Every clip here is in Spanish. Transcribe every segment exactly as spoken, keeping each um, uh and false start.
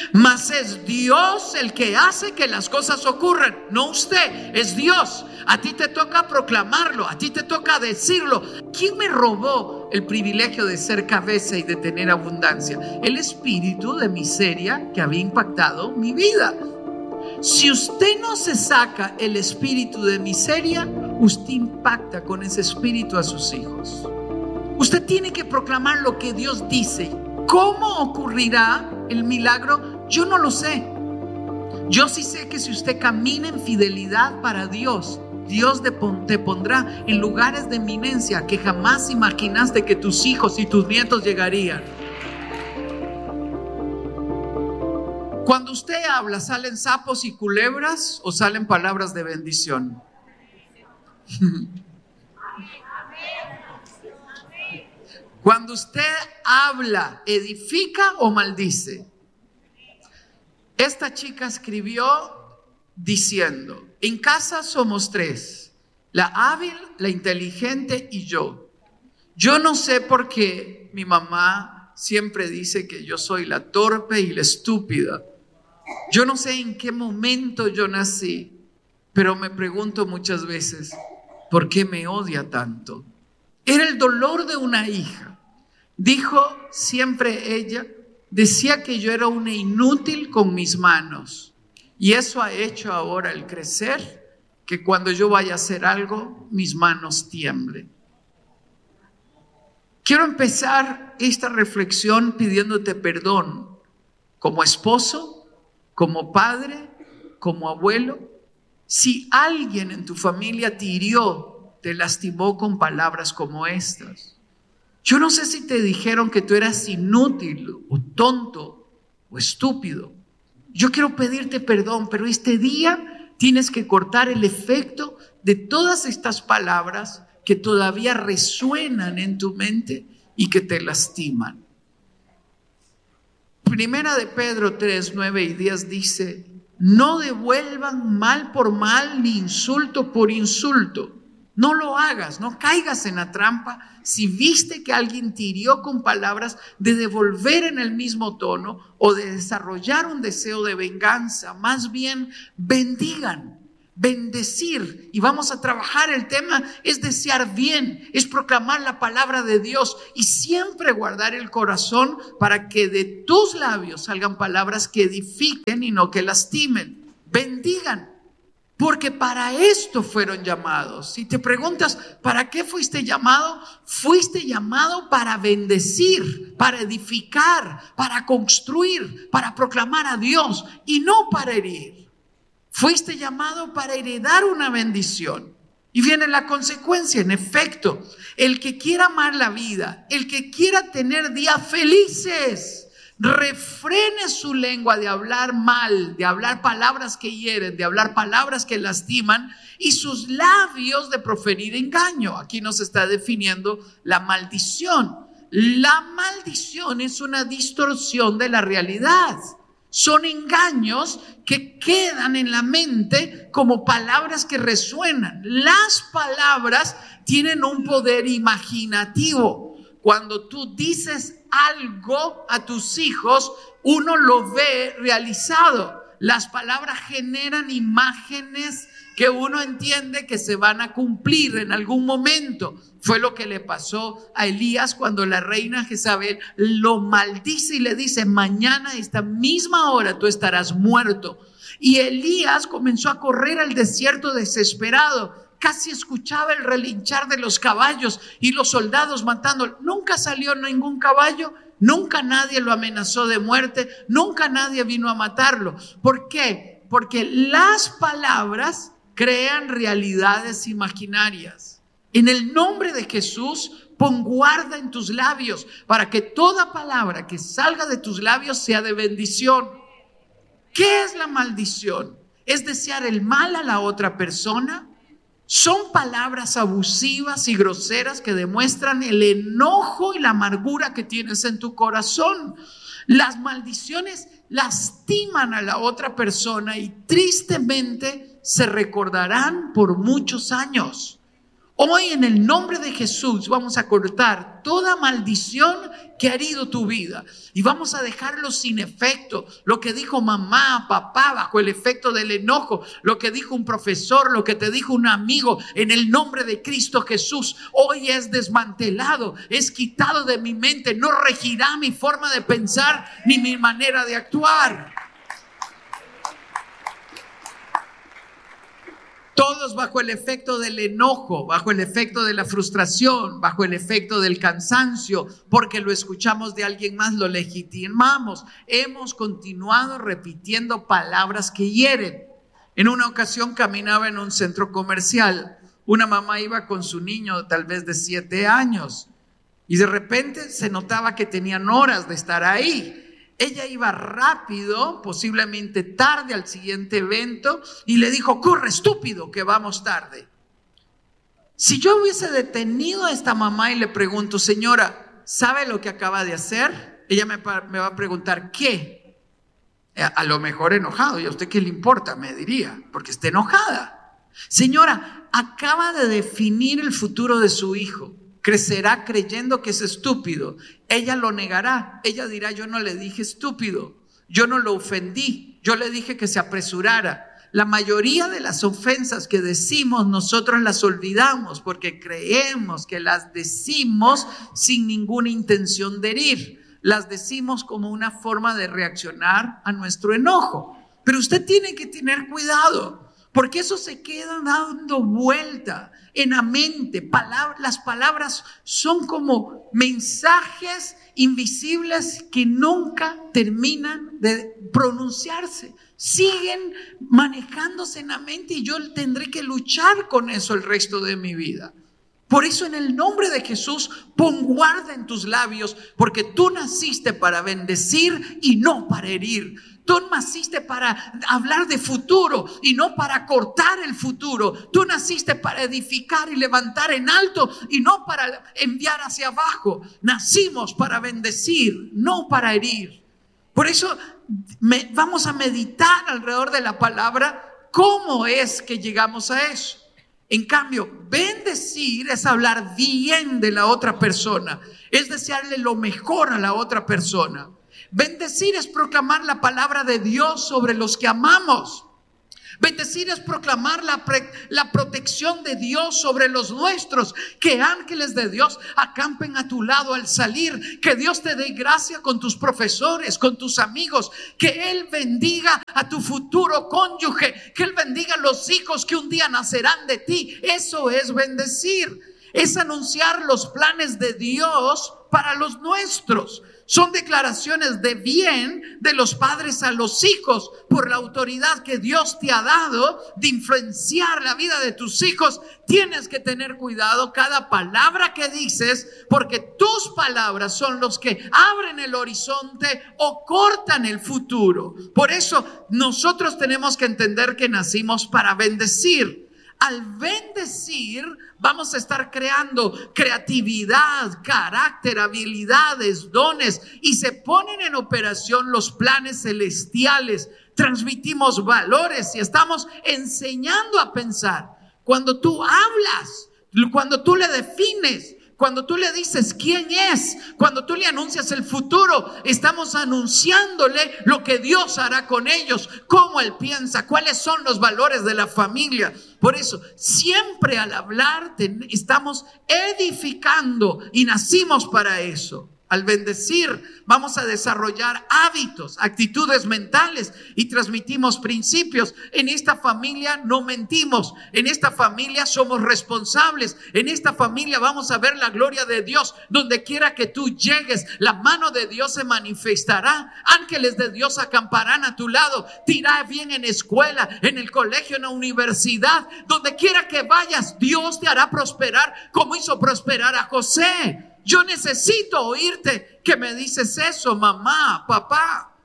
Mas es Dios el que hace que las cosas ocurran, no usted, es Dios. A ti te toca proclamarlo, a ti te toca decirlo. ¿Quién me robó el privilegio de ser cabeza y de tener abundancia? El espíritu de miseria que había impactado mi vida. Si usted no se saca el espíritu de miseria, usted impacta con ese espíritu a sus hijos. Usted tiene que proclamar lo que Dios dice. ¿Cómo ocurrirá el milagro? Yo no lo sé. Yo sí sé que si usted camina en fidelidad para Dios, Dios te pondrá en lugares de eminencia que jamás imaginaste que tus hijos y tus nietos llegarían. Cuando usted habla, ¿salen sapos y culebras o salen palabras de bendición? Cuando usted habla, ¿edifica o maldice? Esta chica escribió diciendo: en casa somos tres, la hábil, la inteligente y yo. Yo no sé por qué mi mamá siempre dice que yo soy la torpe y la estúpida. Yo no sé en qué momento yo nací, pero me pregunto muchas veces, ¿por qué me odia tanto? Era el dolor de una hija. Dijo siempre ella, decía que yo era una inútil con mis manos. Y eso ha hecho ahora el crecer, que cuando yo vaya a hacer algo, mis manos tiemblen. Quiero empezar esta reflexión pidiéndote perdón como esposo, como padre, como abuelo. Si alguien en tu familia te hirió, te lastimó con palabras como estas. Yo no sé si te dijeron que tú eras inútil o tonto o estúpido. Yo quiero pedirte perdón, pero este día tienes que cortar el efecto de todas estas palabras que todavía resuenan en tu mente y que te lastiman. Primera de Pedro tres, nueve y diez dice: no devuelvan mal por mal ni insulto por insulto. No lo hagas, no caigas en la trampa. Si viste que alguien te hirió con palabras, de devolver en el mismo tono o de desarrollar un deseo de venganza. Más bien, bendigan, bendecir. Y vamos a trabajar el tema, es desear bien, es proclamar la palabra de Dios y siempre guardar el corazón para que de tus labios salgan palabras que edifiquen y no que lastimen. Bendigan. Porque para esto fueron llamados. Si te preguntas, ¿para qué fuiste llamado? Fuiste llamado para bendecir, para edificar, para construir, para proclamar a Dios y no para herir. Fuiste llamado para heredar una bendición. Y viene la consecuencia, en efecto, el que quiera amar la vida, el que quiera tener días felices, refrene su lengua de hablar mal, de hablar palabras que hieren, de hablar palabras que lastiman, y sus labios de proferir engaño. Aquí nos está definiendo la maldición. La maldición es una distorsión de la realidad. Son engaños que quedan en la mente como palabras que resuenan. Las palabras tienen un poder imaginativo. Cuando tú dices algo a tus hijos, uno lo ve realizado. Las palabras generan imágenes que uno entiende que se van a cumplir en algún momento. Fue lo que le pasó a Elías cuando la reina Jezabel lo maldice y le dice: mañana a esta misma hora tú estarás muerto. Y Elías comenzó a correr al desierto desesperado. Casi escuchaba el relinchar de los caballos y los soldados matando. Nunca salió ningún caballo, nunca nadie lo amenazó de muerte, nunca nadie vino a matarlo. ¿Por qué? Porque las palabras crean realidades imaginarias. En el nombre de Jesús, pon guarda en tus labios para que toda palabra que salga de tus labios sea de bendición. ¿Qué es la maldición? ¿Es desear el mal a la otra persona? Son palabras abusivas y groseras que demuestran el enojo y la amargura que tienes en tu corazón. Las maldiciones lastiman a la otra persona y tristemente se recordarán por muchos años. Hoy en el nombre de Jesús vamos a cortar toda maldición que ha herido tu vida y vamos a dejarlo sin efecto. Lo que dijo mamá, papá bajo el efecto del enojo, lo que dijo un profesor, lo que te dijo un amigo, en el nombre de Cristo Jesús, hoy es desmantelado, es quitado de mi mente, no regirá mi forma de pensar ni mi manera de actuar. Todos bajo el efecto del enojo, bajo el efecto de la frustración, bajo el efecto del cansancio, porque lo escuchamos de alguien más, lo legitimamos. Hemos continuado repitiendo palabras que hieren. En una ocasión caminaba en un centro comercial. Una mamá iba con su niño, tal vez de siete años, y de repente se notaba que tenían horas de estar ahí. Ella iba rápido, posiblemente tarde al siguiente evento, y le dijo: corre, estúpido, que vamos tarde. Si yo hubiese detenido a esta mamá y le pregunto: señora, ¿sabe lo que acaba de hacer? Ella me, me va a preguntar: ¿qué? A lo mejor enojado. ¿Y a usted qué le importa? Me diría, porque está enojada. Señora, acaba de definir el futuro de su hijo. Crecerá creyendo que es estúpido. Ella lo negará. Ella dirá: yo no le dije estúpido, yo no lo ofendí, yo le dije que se apresurara. La mayoría de las ofensas que decimos nosotros las olvidamos porque creemos que las decimos sin ninguna intención de herir. Las decimos como una forma de reaccionar a nuestro enojo. Pero usted tiene que tener cuidado, porque eso se queda dando vuelta en la mente. Palabras, las palabras son como mensajes invisibles que nunca terminan de pronunciarse. Siguen manejándose en la mente y yo tendré que luchar con eso el resto de mi vida. Por eso, en el nombre de Jesús, pon guarda en tus labios, porque tú naciste para bendecir y no para herir. Tú naciste para hablar de futuro y no para cortar el futuro. Tú naciste para edificar y levantar en alto y no para enviar hacia abajo. Nacimos para bendecir, no para herir. Por eso me, vamos a meditar alrededor de la palabra. ¿Cómo es que llegamos a eso? En cambio, bendecir es hablar bien de la otra persona, es desearle lo mejor a la otra persona. Bendecir es proclamar la palabra de Dios sobre los que amamos. Bendecir es proclamar la, pre, la protección de Dios sobre los nuestros. Que ángeles de Dios acampen a tu lado al salir. Que Dios te dé gracia con tus profesores, con tus amigos. Que Él bendiga a tu futuro cónyuge. Que Él bendiga a los hijos que un día nacerán de ti. Eso es bendecir. Es anunciar los planes de Dios para los nuestros. Son declaraciones de bien de los padres a los hijos por la autoridad que Dios te ha dado de influenciar la vida de tus hijos. Tienes que tener cuidado cada palabra que dices, porque tus palabras son los que abren el horizonte o cortan el futuro. Por eso nosotros tenemos que entender que nacimos para bendecir. Al bendecir vamos a estar creando creatividad, carácter, habilidades, dones, y se ponen en operación los planes celestiales. Transmitimos valores y estamos enseñando a pensar. Cuando tú hablas, cuando tú le defines, cuando tú le dices quién es, cuando tú le anuncias el futuro, estamos anunciándole lo que Dios hará con ellos, cómo Él piensa, cuáles son los valores de la familia. Por eso, siempre al hablar estamos edificando y nacimos para eso. Al bendecir vamos a desarrollar hábitos, actitudes mentales y transmitimos principios. En esta familia no mentimos, en esta familia somos responsables, en esta familia vamos a ver la gloria de Dios. Donde quiera que tú llegues, la mano de Dios se manifestará. Ángeles de Dios acamparán a tu lado. Te irá bien en escuela, en el colegio, en la universidad. Donde quiera que vayas, Dios te hará prosperar como hizo prosperar a José. Yo necesito oírte que me dices eso, mamá, papá.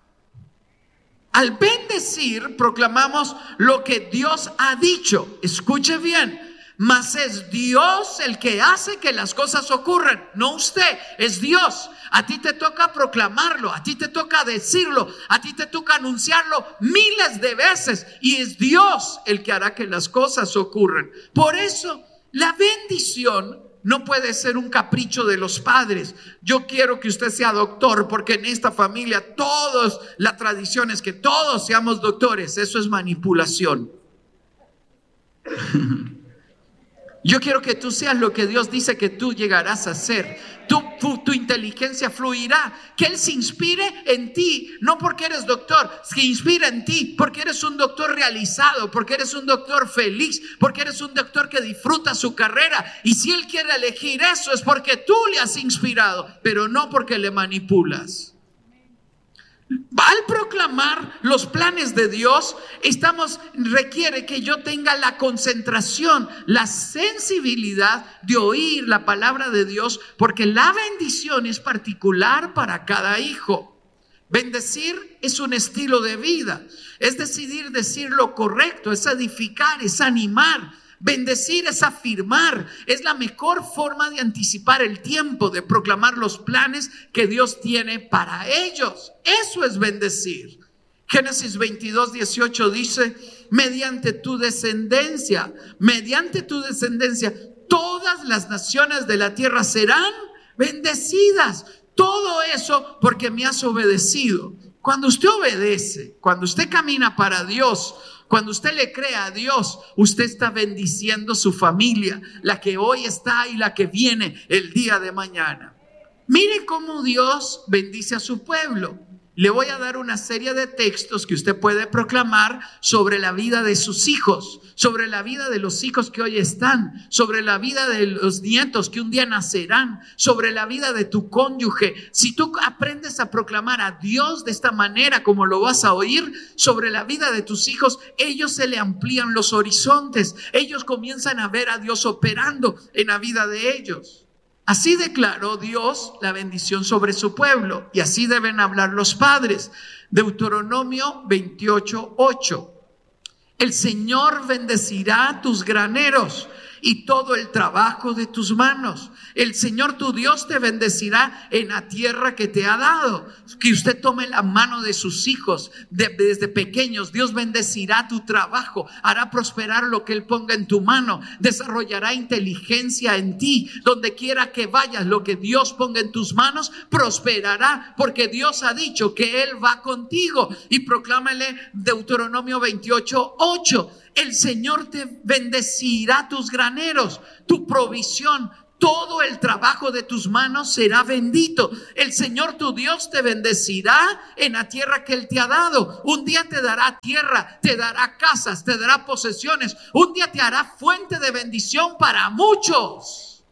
Al bendecir, proclamamos lo que Dios ha dicho. Escuche bien. Mas es Dios el que hace que las cosas ocurran, no usted, es Dios. A ti te toca proclamarlo, a ti te toca decirlo, a ti te toca anunciarlo miles de veces, y es Dios el que hará que las cosas ocurran. Por eso La bendición no puede ser un capricho de los padres. Yo quiero que usted sea doctor porque en esta familia todos, la tradición es que todos seamos doctores. Eso es manipulación. Yo quiero que tú seas lo que Dios dice que tú llegarás a ser. Tu, tu, tu inteligencia fluirá. Que Él se inspire en ti, no porque eres doctor, se inspira en ti porque eres un doctor realizado, porque eres un doctor feliz, porque eres un doctor que disfruta su carrera. Y si Él quiere elegir eso es porque tú le has inspirado, pero no porque le manipulas. Al proclamar los planes de Dios, estamos, requiere que yo tenga la concentración, la sensibilidad de oír la palabra de Dios, porque la bendición es particular para cada hijo. Bendecir es un estilo de vida, es decidir decir lo correcto, es edificar, es animar. Bendecir es afirmar, es la mejor forma de anticipar el tiempo, de proclamar los planes que Dios tiene para ellos. Eso es bendecir. Génesis veintidós, dieciocho dice, mediante tu descendencia, mediante tu descendencia, todas las naciones de la tierra serán bendecidas. Todo eso porque me has obedecido. Cuando usted obedece, cuando usted camina para Dios, cuando usted le cree a Dios, usted está bendiciendo su familia, la que hoy está y la que viene el día de mañana. Mire cómo Dios bendice a su pueblo. Le voy a dar una serie de textos que usted puede proclamar sobre la vida de sus hijos, sobre la vida de los hijos que hoy están, sobre la vida de los nietos que un día nacerán, sobre la vida de tu cónyuge. Si tú aprendes a proclamar a Dios de esta manera, como lo vas a oír, sobre la vida de tus hijos, ellos se le amplían los horizontes, ellos comienzan a ver a Dios operando en la vida de ellos. Así declaró Dios la bendición sobre su pueblo, y así deben hablar los padres. Deuteronomio veintiocho, ocho. El Señor bendecirá tus graneros y todo el trabajo de tus manos. El Señor tu Dios te bendecirá en la tierra que te ha dado. Que usted tome la mano de sus hijos de, desde pequeños. Dios bendecirá tu trabajo, hará prosperar lo que Él ponga en tu mano, desarrollará inteligencia en ti. Donde quiera que vayas, lo que Dios ponga en tus manos prosperará, porque Dios ha dicho que Él va contigo. Y proclámale Deuteronomio veintiocho, ocho. El Señor te bendecirá tus graneros, tu provisión, todo el trabajo de tus manos será bendito. El Señor tu Dios te bendecirá en la tierra que Él te ha dado. Un día te dará tierra, te dará casas, te dará posesiones. Un día te hará fuente de bendición para muchos.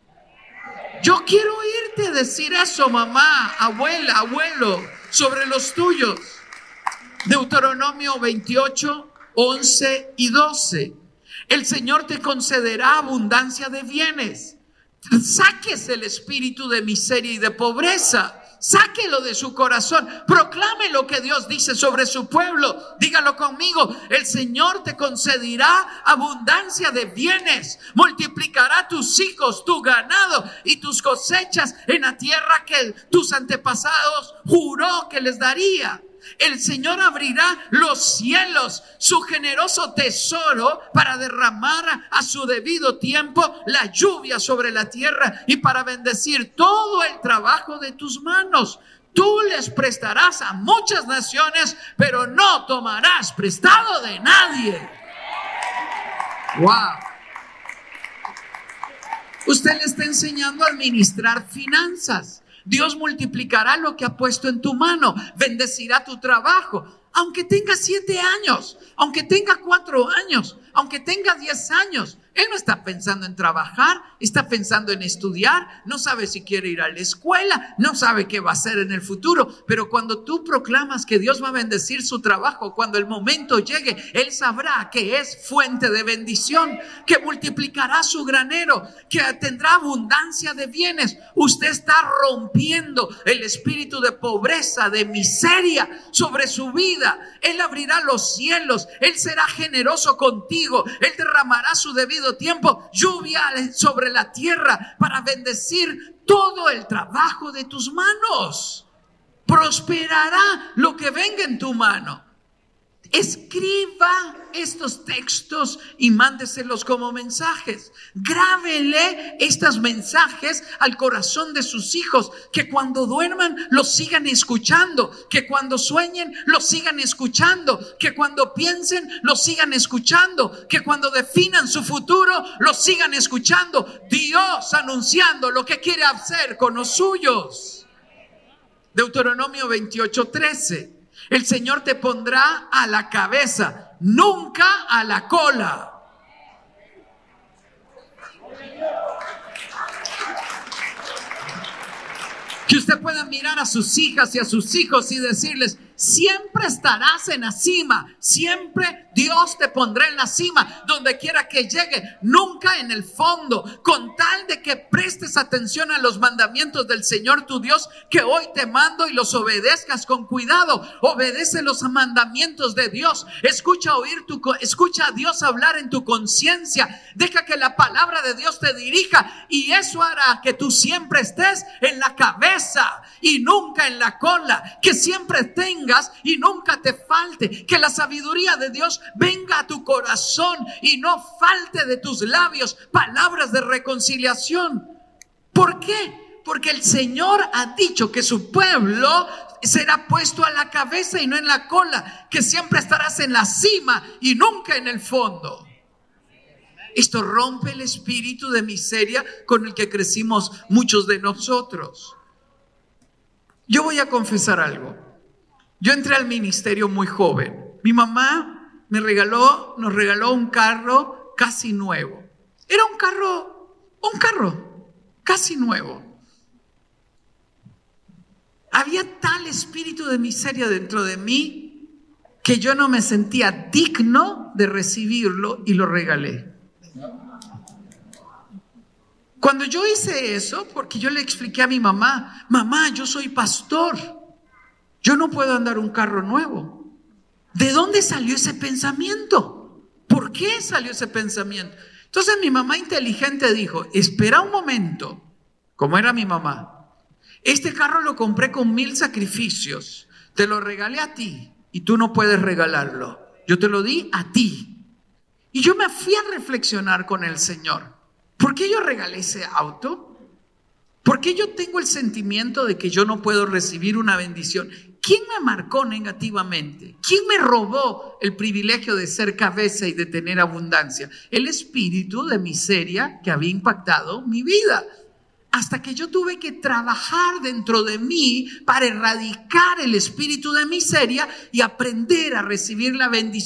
Yo quiero oírte decir eso, mamá, abuela, abuelo, sobre los tuyos. Deuteronomio veintiocho, once y doce. El Señor te concederá abundancia de bienes. Sáquese el espíritu de miseria y de pobreza. Sáquelo de su corazón. Proclame lo que Dios dice sobre su pueblo. Dígalo conmigo. El Señor te concederá abundancia de bienes. Multiplicará tus hijos, tu ganado y tus cosechas en la tierra que tus antepasados juró que les daría. El Señor abrirá los cielos, su generoso tesoro, para derramar a su debido tiempo la lluvia sobre la tierra y para bendecir todo el trabajo de tus manos. Tú les prestarás a muchas naciones, pero no tomarás prestado de nadie. Wow. Usted le está enseñando a administrar finanzas. Dios multiplicará lo que ha puesto en tu mano, bendecirá tu trabajo, aunque tenga siete años, aunque tenga cuatro años, aunque tenga diez años. Él no está pensando en trabajar, está pensando en estudiar, no sabe si quiere ir a la escuela, no sabe qué va a hacer en el futuro. Pero cuando tú proclamas que Dios va a bendecir su trabajo, cuando el momento llegue, Él sabrá que es fuente de bendición, que multiplicará su granero, que tendrá abundancia de bienes. Usted está rompiendo el espíritu de pobreza, de miseria sobre su vida. Él abrirá los cielos, Él será generoso contigo, Él derramará su debido tiempo, lluvia sobre la tierra para bendecir todo el trabajo de tus manos. Prosperará lo que venga en tu mano. Escriba estos textos y mándeselos como mensajes. Grábele estos mensajes al corazón de sus hijos, que cuando duerman los sigan escuchando, que cuando sueñen los sigan escuchando, que cuando piensen los sigan escuchando, que cuando definan su futuro los sigan escuchando. Dios anunciando lo que quiere hacer con los suyos. Deuteronomio veintiocho, trece. El Señor te pondrá a la cabeza, nunca a la cola. Que usted pueda mirar a sus hijas y a sus hijos y decirles: siempre estarás en la cima, siempre Dios te pondrá en la cima, donde quiera que llegue, nunca en el fondo, con tal de que prestes atención a los mandamientos del Señor tu Dios, que hoy te mando, y los obedezcas con cuidado. Obedece los mandamientos de Dios, escucha oír tu, escucha a Dios hablar en tu conciencia, deja que la palabra de Dios te dirija, y eso hará que tú siempre estés en la cabeza y nunca en la cola, que siempre tengas y nunca te falte, que la sabiduría de Dios venga a tu corazón y no falte de tus labios palabras de reconciliación. ¿Por qué? Porque el Señor ha dicho que su pueblo será puesto a la cabeza y no en la cola, que siempre estarás en la cima y nunca en el fondo. Esto rompe el espíritu de miseria con el que crecimos muchos de nosotros. Yo voy a confesar algo. Yo entré al ministerio muy joven. Mi mamá me regaló, nos regaló un carro casi nuevo. Era un carro, un carro casi nuevo. Había tal espíritu de miseria dentro de mí que yo no me sentía digno de recibirlo y lo regalé. Cuando yo hice eso, porque yo le expliqué a mi mamá: mamá, yo soy pastor, yo no puedo andar un carro nuevo. ¿De dónde salió ese pensamiento? ¿Por qué salió ese pensamiento? Entonces mi mamá inteligente dijo: espera un momento. Como era mi mamá, este carro lo compré con mil sacrificios, te lo regalé a ti y tú no puedes regalarlo, yo te lo di a ti. Y yo me fui a reflexionar con el Señor: ¿por qué yo regalé ese auto? ¿Por qué yo tengo el sentimiento de que yo no puedo recibir una bendición? ¿Quién me marcó negativamente? ¿Quién me robó el privilegio de ser cabeza y de tener abundancia? El espíritu de miseria que había impactado mi vida. Hasta que yo tuve que trabajar dentro de mí para erradicar el espíritu de miseria y aprender a recibir la bendición